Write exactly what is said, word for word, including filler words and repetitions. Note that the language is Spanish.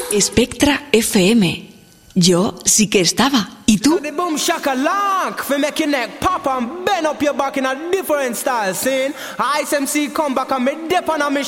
Spectra F M. Yo sí que estaba. ¿Y tú? The boom shakalak for make your neck pop and bend up your back in a different style. Scene. Ice M C come back and me dip on a mission.